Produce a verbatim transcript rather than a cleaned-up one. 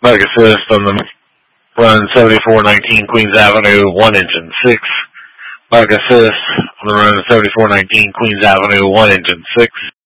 Bug assist on the run seventy-four nineteen Queens Avenue, one engine six. Bug assist on the run seventy-four nineteen Queens Avenue, one engine six.